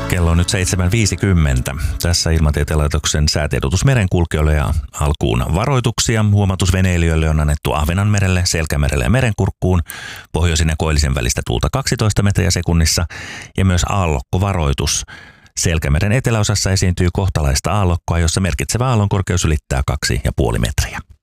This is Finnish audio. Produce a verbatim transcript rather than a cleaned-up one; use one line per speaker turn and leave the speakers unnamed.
Kello on nyt seitsemän viisikymmentä. Tässä Ilmatieteen laitoksen säätiedotus merenkulkijoille ja alkuun varoituksia. Huomautus veneilijöille on annettu Ahvenanmerelle, Selkämerelle ja Merenkurkkuun. Pohjoisin ja koillisen välistä tuulta kaksitoista metriä sekunnissa ja myös aallokkovaroitus. Selkämeren eteläosassa esiintyy kohtalaista aallokkoa, jossa merkitsevä aallonkorkeus ylittää kaksi pilkku viisi metriä.